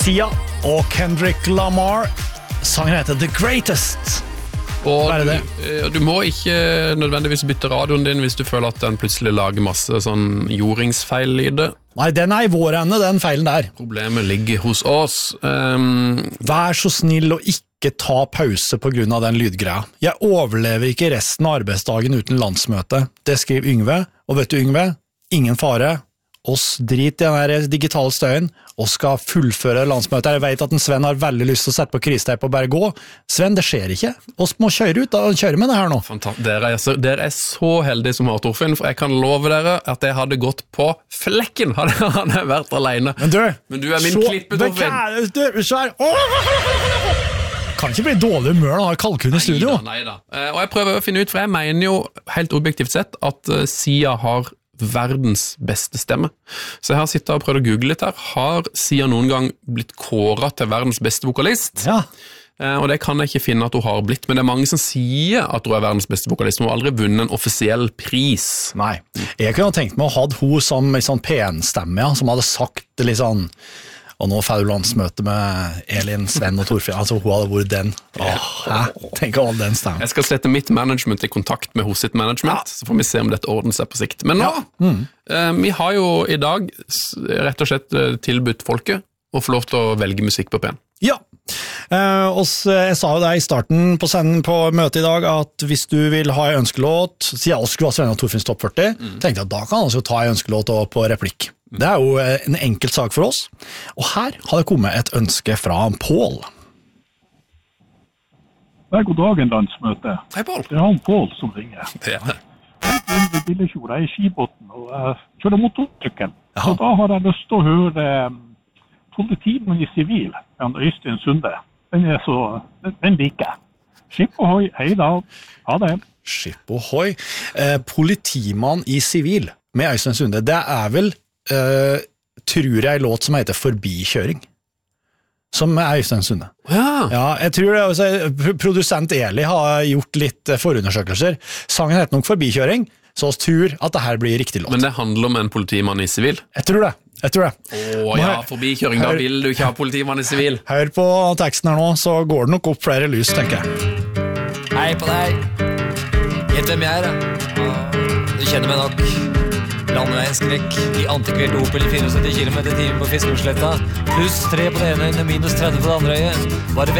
Sia og Kendrick Lamar. Sangen heter The Greatest. Og du må ikke nødvendigvis bytte radioen din hvis du føler at den plutselig lager masse sånn jordingsfeil-lyder. Nei, den er i vår ende, den feilen der. Problemet ligger hos oss. Vær så snill og ikke ta pause på grunn av den lydgreia. Jeg overlever ikke resten av arbeidsdagen uten landsmøte. Det skriver Yngve, og vet du Yngve, ingen fare. Oss drit i den her digitale støyen, og skal fullføre landsmøtet. Jeg vet at en Sven har veldig lyst til å sette på kristeip og bare gå. Sven, det skjer ikke. Oss må kjøre ut, da kjøre med det her nå. Dere er så heldige som har Torfinn, for jeg kan love dere at jeg hadde gått på flekken hadde jeg vært alene. Men du er min klippe, Torfinn. Kan ikke bli dårlig humør når han har kalkun i studio. Neida. Og jeg prøver å finne ut, for jeg mener jo helt objektivt sett at Sia har verdens beste stemme. Så jeg har sittet og prøvd å google litt her. Har Sia noen gang blitt kåret til verdens beste vokalist? Ja. Og det kan jeg ikke finne at hun har blitt, men det er mange som sier at hun er verdens beste vokalist. Hun har aldri vunnet en offisiell pris. Nei. Jeg kunne tenkt meg å ha hun som en sånn PN-stemme, ja, som hadde sagt litt sånn, og nå får du landsmøte med Elin, Sven og Torfinn, altså hun hadde vært den. Tenk all den stemmen. Jeg skal sette mitt management i kontakt med hos sitt management, så får vi se om dette ordner seg på sikt. Men nå, vi har jo i dag rett og slett tilbudt folket å få lov til å velge musikk på P1. Ja, og jeg sa jo det i starten på møtet i dag, at hvis du vil ha en ønskelåt, siden alle skulle ha Sven og Torfinns topp 40, tenkte jeg at da kan han altså ta en ønskelåt på replikk. Det er jo en enkelt sak for oss, og her har det kommet et ønske fra Pål. God dagen, landsmøte. Hei, Pål. Det er han Pål som ringer. Det er det. Jeg er Billekjord, jeg er i Skibotn, og jeg kjører motorsykkel. Ja. Så da har jeg lyst til å høre Politimann i sivil, han Øystein Sunde. Den liker jeg. Skip ohoi, hei da. Ha det. Skip ohoi. Politimann i sivil med Øystein Sunde, det er vel tror jeg låt som heter Forbikjøring, som er Øystein Sunde. Ja, jeg tror det også, produsent Eli har gjort litt forundersøkelser. Sangen heter nok Forbikjøring, så oss tror at det her blir riktig låt. Men det handler om en politimann i sivil? Jeg tror det. Forbikjøring, da vil du ikke ha politimann i sivil. Hør på teksten her nå, så går det nok opp flere lys, tenker jeg. Hei på deg. Gjett hvem jeg er, da. Du kjenner meg nok. Landeveiens skrekk i antikvert Opel 74 km/t på Fiskesletta. Pluss 3 på det ene øyne, minus 30 på det andre øyet. Bare